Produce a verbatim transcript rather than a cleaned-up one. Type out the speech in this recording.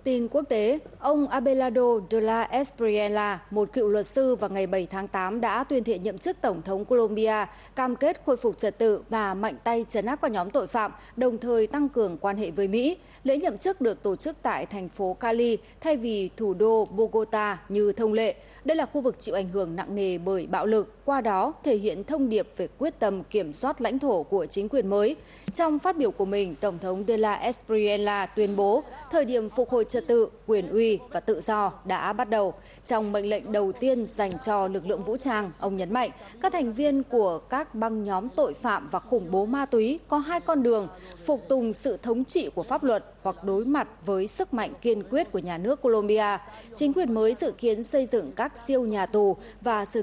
Tin quốc tế, ông Abelardo de la Espriella, một cựu luật sư vào ngày bảy tháng tám đã tuyên thệ nhậm chức Tổng thống Colombia, cam kết khôi phục trật tự và mạnh tay trấn áp các nhóm tội phạm, đồng thời tăng cường quan hệ với Mỹ. Lễ nhậm chức được tổ chức tại thành phố Cali thay vì thủ đô Bogota như thông lệ. Đây là khu vực chịu ảnh hưởng nặng nề bởi bạo lực, qua đó thể hiện thông điệp về quyết tâm kiểm soát lãnh thổ của chính quyền mới. Trong phát biểu của mình, Tổng thống de la Espriella tuyên bố thời điểm phục hồi trật tự, quyền uy và tự do đã bắt đầu. Trong mệnh lệnh đầu tiên dành cho lực lượng vũ trang, ông nhấn mạnh các thành viên của các băng nhóm tội phạm và khủng bố ma túy có hai con đường: phục tùng sự thống trị của pháp luật hoặc đối mặt với sức mạnh kiên quyết của nhà nước Colombia. Chính quyền mới dự kiến xây dựng các siêu nhà tù và sử